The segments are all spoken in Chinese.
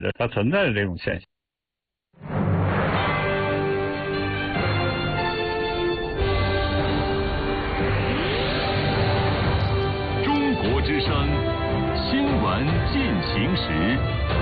它存在的这种现象。 中国之声新闻进行时。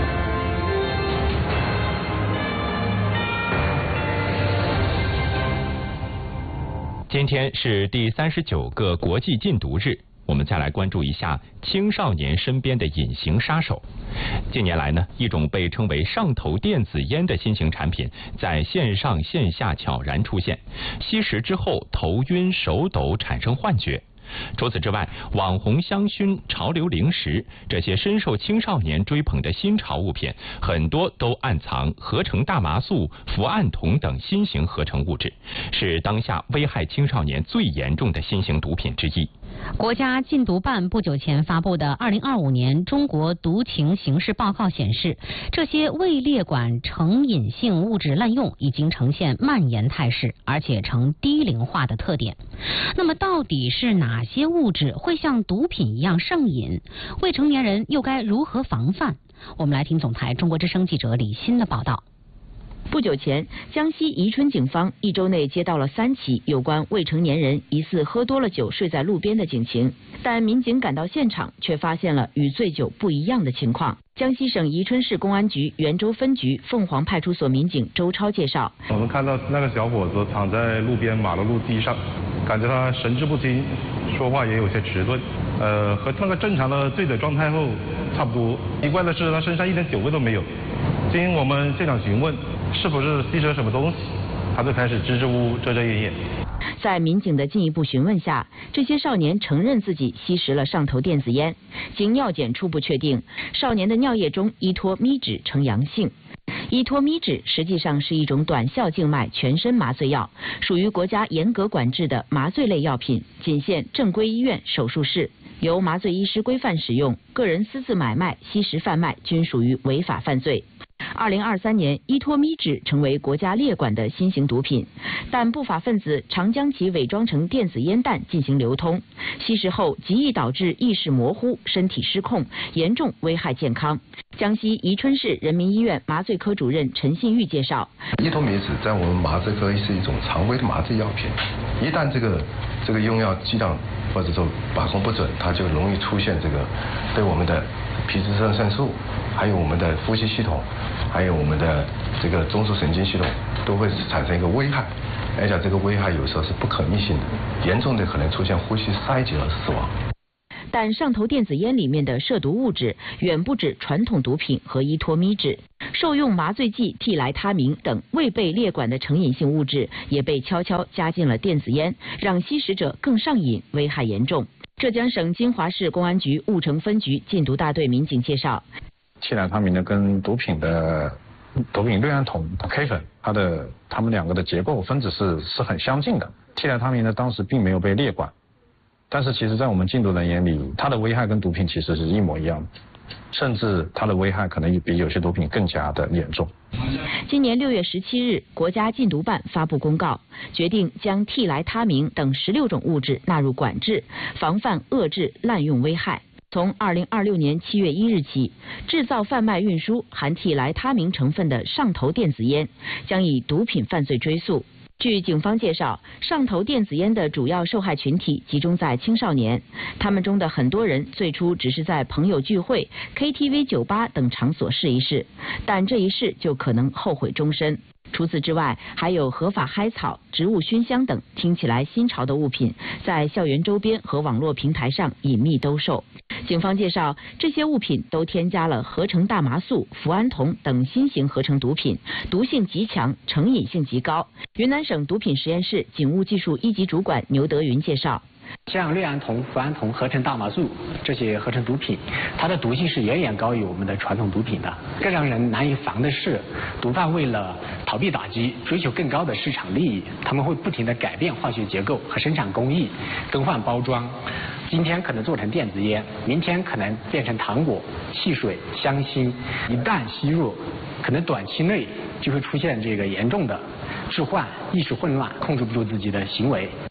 今天是第39个国际禁毒日，我们再来关注一下青少年身边的隐形杀手。近年来呢，一种被称为上头电子烟的新型产品在线上线下悄然出现，吸食之后头晕手抖，产生幻觉。除此之外，网红香薰、潮流零食这些深受青少年追捧的新潮物品，很多都暗藏合成大麻素、伏胺酮等新型合成物质，是当下危害青少年最严重的新型毒品之一。 国家禁毒办不久前发布的2025年中国毒情形势报告显示，这些未列管成瘾性物质滥用已经呈现蔓延态势，而且呈低龄化的特点。那么到底是哪些物质会像毒品一样上瘾？未成年人又该如何防范？我们来听总台中国之声记者李欣的报道。 不久前，江西宜春警方1周内接到了3起有关未成年人疑似喝多了酒睡在路边的警情，但民警赶到现场却发现了与醉酒不一样的情况。江西省宜春市公安局袁州分局凤凰派出所民警周超介绍， 我们看到那个小伙子躺在路边马路地上，感觉他神志不清，说话也有些迟钝，和那个正常的醉酒状态后差不多。奇怪的是，他身上一点酒味都没有。经我们现场询问，是不是吸食了什么东西，他就开始支支吾吾、遮遮掩掩。 在民警的进一步询问下，这些少年承认自己吸食了上头电子烟。经尿检初步确定，少年的尿液中依托咪酯呈阳性。依托咪酯实际上是一种短效静脉全身麻醉药，属于国家严格管制的麻醉类药品，仅限正规医院、手术室，由麻醉医师规范使用，个人私自买卖、吸食贩卖均属于违法犯罪。2023年，依托咪酯成为国家列管的新型毒品，但不法分子常将其伪装成电子烟弹进行流通，吸食后极易导致意识模糊、身体失控，严重危害健康。江西宜春市人民医院麻醉科主任陈信玉介绍， 依托咪酯在我们麻醉科是一种常规的麻醉药品，一旦这个用药剂量或者说把控不准，它就容易出现这个对我们的皮质肾素，还有我们的呼吸系统，还有我们的这个中枢神经系统都会产生一个危害，而且这个危害有时候是不可逆性的，严重的可能出现呼吸衰竭而死亡。 但上头电子烟里面的涉毒物质远不止传统毒品和依托咪酯，受用麻醉剂替来他明等未被列管的成瘾性物质也被悄悄加进了电子烟，让吸食者更上瘾，危害严重。浙江省金华市公安局婺城分局禁毒大队民警介绍， 替来他明呢跟毒品氯胺酮 K 粉，它们两个的结构分子是很相近的。替来他明呢当时并没有被列管，但是其实在我们禁毒人眼里，它的危害跟毒品其实是一模一样的，甚至它的危害可能比有些毒品更加的严重。 今年6月17日，国家禁毒办发布公告，决定将替来他明等16种物质纳入管制，防范遏制滥用危害。从2026年7月1日起，制造、贩卖、运输含替来他明成分的上头电子烟将以毒品犯罪追诉。据警方介绍，上头电子烟的主要受害群体集中在青少年，他们中的很多人最初只是在朋友聚会、KTV、酒吧等场所试一试，但这一试就可能后悔终身。除此之外，还有合法嗨草、植物熏香等听起来新潮的物品，在校园周边和网络平台上隐秘兜售。警方介绍，这些物品都添加了合成大麻素、伏胺酮等新型合成毒品，毒性极强，成瘾性极高。云南省毒品实验室警务技术1级主管牛德云介绍， 像氯胺酮、伏胺酮、合成大麻素这些合成毒品，它的毒性是远远高于我们的传统毒品的。更让人难以防的是，毒贩为了逃避打击，追求更高的市场利益，他们会不停地改变化学结构和生产工艺，更换包装。今天可能做成电子烟，明天可能变成糖果、汽水、香薰。一旦吸入，可能短期内就会出现这个严重的致幻、意识混乱，控制不住自己的行为。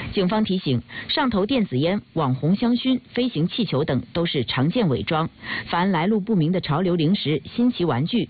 警方提醒，上头电子烟、网红香薰、飞行气球等都是常见伪装。凡来路不明的潮流零食、新奇玩具